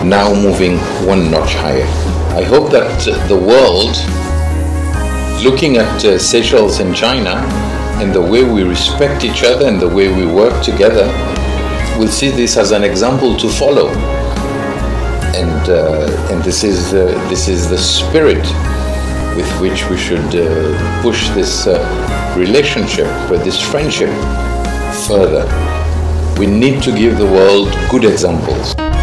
now moving one notch higher. I hope that the world, looking at Seychelles and China and the way we respect each other and the way we work together, will see this as an example to follow. And this is the spirit with which we should push this relationship, this friendship further. We need to give the world good examples.